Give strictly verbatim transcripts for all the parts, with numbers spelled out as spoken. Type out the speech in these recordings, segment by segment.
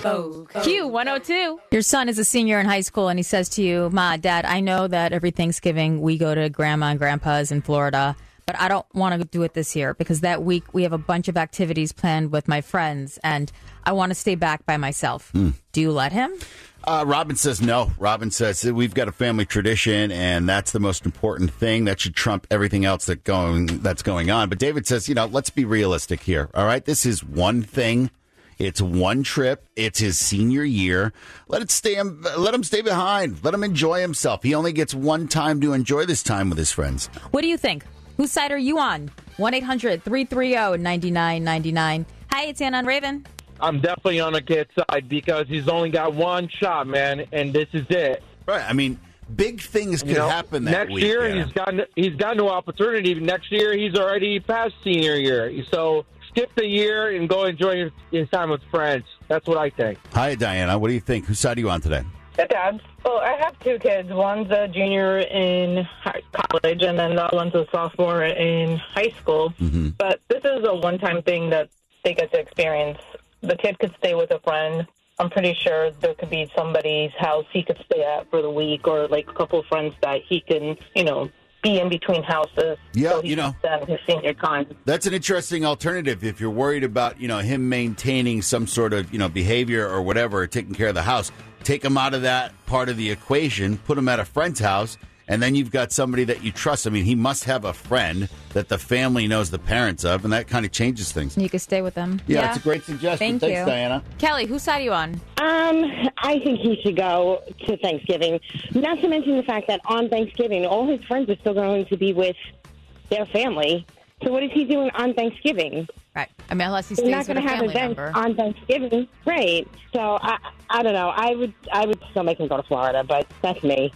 Vogue. Q one oh two. Your son is a senior in high school, and he says to you, Ma, Dad, I know that every Thanksgiving we go to Grandma and Grandpa's in Florida, but I don't want to do it this year because that week we have a bunch of activities planned with my friends, and I want to stay back by myself. Mm. Do you let him? Uh, Robin says no. Robin says we've got a family tradition, and that's the most important thing. That should trump everything else that going that's going on. But David says, you know, let's be realistic here. All right, this is one thing. It's one trip. It's his senior year. Let it stay. Let him stay behind. Let him enjoy himself. He only gets one time to enjoy this time with his friends. What do you think? Whose side are you on? one eight hundred three three zero nine nine nine nine. Hi, it's Anna and Raven. I'm definitely on the kid's side because he's only got one shot, man, and this is it. Right. I mean, big things could you know, happen that next week. Next year, yeah. he's got he's got no opportunity. Next year, he's already past senior year. So skip the year and go enjoy his, his time with friends. That's what I think. Hi, Diana. What do you think? Whose side are you on today? Hey, Dad. Well, I have two kids. One's a junior in college, and then the other one's a sophomore in high school. Mm-hmm. But this is a one-time thing that they get to experience. The kid could stay with a friend. I'm pretty sure there could be somebody's house he could stay at for the week, or like a couple of friends that he can, you know, be in between houses. Yeah, so he you know, can spend his senior time. That's an interesting alternative if you're worried about, you know, him maintaining some sort of, you know, behavior or whatever, or taking care of the house. Take him out of that part of the equation, put him at a friend's house, and then you've got somebody that you trust. I mean, he must have a friend that the family knows the parents of, and that kind of changes things. You can stay with them. Yeah, yeah. It's a great suggestion. Thank Thanks, you. Diana. Kelly, whose side are you on? Um, I think he should go to Thanksgiving. Not to mention the fact that on Thanksgiving, all his friends are still going to be with their family. So what is he doing on Thanksgiving? Right. I mean, unless he stays They're not with a going to have family events member. on Thanksgiving. Right. So I I don't know. I would I would still make him go to Florida, but that's me.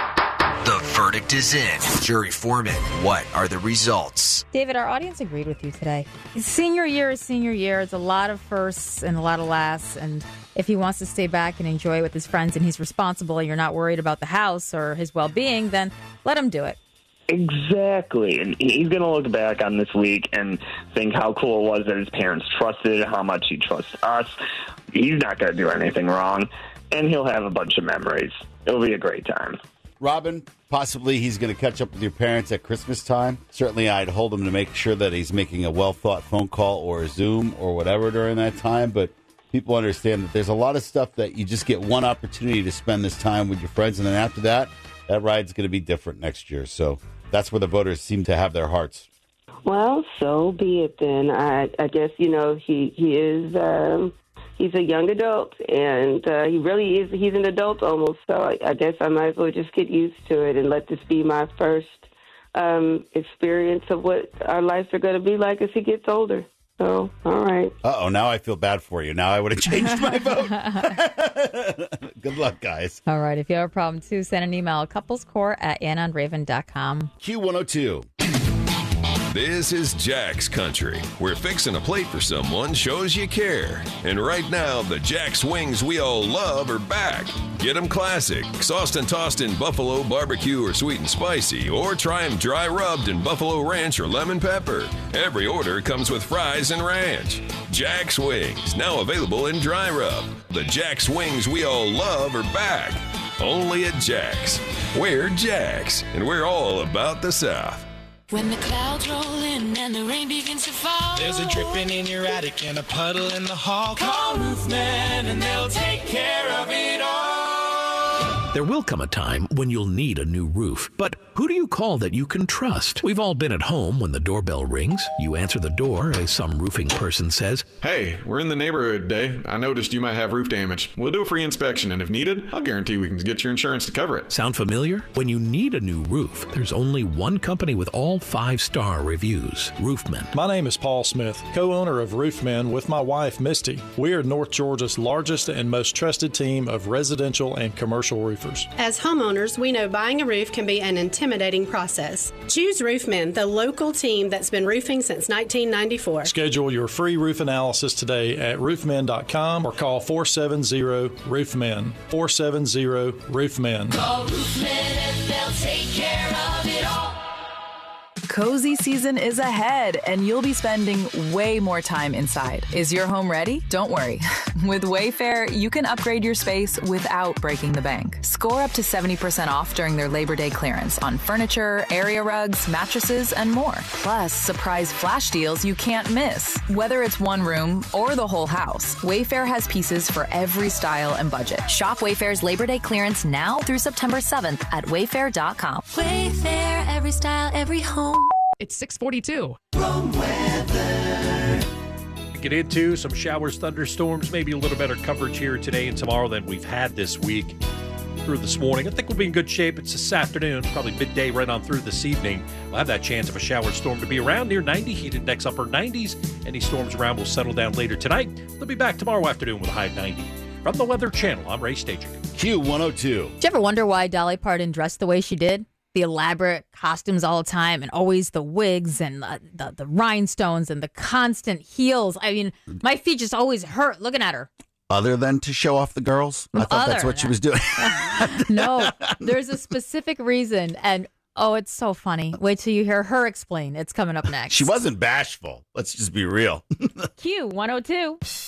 The verdict is in. Jury foreman, what are the results? David, our audience agreed with you today. Senior year is senior year. It's a lot of firsts and a lot of lasts. And if he wants to stay back and enjoy it with his friends and he's responsible and you're not worried about the house or his well-being, then let him do it. Exactly. And he's going to look back on this week and think how cool it was that his parents trusted, how much he trusts us. He's not going to do anything wrong, and he'll have a bunch of memories. It'll be a great time. Robin, possibly he's going to catch up with your parents at Christmas time. Certainly I'd hold him to make sure that he's making a well-thought phone call or a Zoom or whatever during that time. But people understand that there's a lot of stuff that you just get one opportunity to spend this time with your friends, and then after that, that ride's going to be different next year. So that's where the voters seem to have their hearts. Well, so be it then. I, I guess, you know, he, he is... Um... He's a young adult, and uh, he really is. He's an adult almost, so I, I guess I might as well just get used to it and let this be my first um, experience of what our lives are going to be like as he gets older. So, all right. Uh-oh, now I feel bad for you. Now I would have changed my vote. Good luck, guys. All right, if you have a problem, too, send an email, couplescore at anna and raven dot com. Q one oh two. This is Jack's Country, where fixing a plate for someone shows you care. And right now, the Jack's wings we all love are back. Get them classic, sauced and tossed in buffalo, barbecue, or sweet and spicy, or try them dry rubbed in buffalo ranch or lemon pepper. Every order comes with fries and ranch. Jack's Wings, now available in dry rub. The Jack's wings we all love are back. Only at Jack's. We're Jack's, and we're all about the South. When the clouds roll in and the rain begins to fall, there's a dripping in your attic and a puddle in the hall. Call Roofman and they'll take care of it all. There will come a time when you'll need a new roof, but who do you call that you can trust? We've all been at home when the doorbell rings. You answer the door as some roofing person says, "Hey, we're in the neighborhood today. I noticed you might have roof damage. We'll do a free inspection, and if needed, I'll guarantee we can get your insurance to cover it." Sound familiar? When you need a new roof, there's only one company with all five-star reviews, Roofman. My name is Paul Smith, co-owner of Roofman with my wife, Misty. We are North Georgia's largest and most trusted team of residential and commercial roofers. As homeowners, we know buying a roof can be an intimidating process. Choose Roofman, the local team that's been roofing since nineteen ninety-four. Schedule your free roof analysis today at roofman dot com or call four seven zero roofman. four seven zero roofman. Call Roofman and they'll take care of it all. Cozy season is ahead, and you'll be spending way more time inside. Is your home ready? Don't worry. With Wayfair, you can upgrade your space without breaking the bank. Score up to seventy percent off during their Labor Day clearance on furniture, area rugs, mattresses, and more. Plus, surprise flash deals you can't miss. Whether it's one room or the whole house, Wayfair has pieces for every style and budget. Shop Wayfair's Labor Day clearance now through September seventh at wayfair dot com. Wayfair, every style, every home. It's six forty-two. Wrong weather. Get into some showers, thunderstorms, maybe a little better coverage here today and tomorrow than we've had this week through this morning. I think we'll be in good shape. It's this afternoon, probably midday right on through this evening. We'll have that chance of a shower storm to be around near ninety. Heat index upper nineties. Any storms around will settle down later tonight. They'll be back tomorrow afternoon with a high of ninety. From the Weather Channel, I'm Ray Staging. Q one oh two. Did you ever wonder why Dolly Parton dressed the way she did? The elaborate costumes all the time and always the wigs and the, the, the rhinestones and the constant heels. I mean, my feet just always hurt looking at her. Other than to show off the girls? I thought Other that's what than- she was doing. No, there's a specific reason. And oh, it's so funny. Wait till you hear her explain. It's coming up next. She wasn't bashful. Let's just be real. Q one oh two.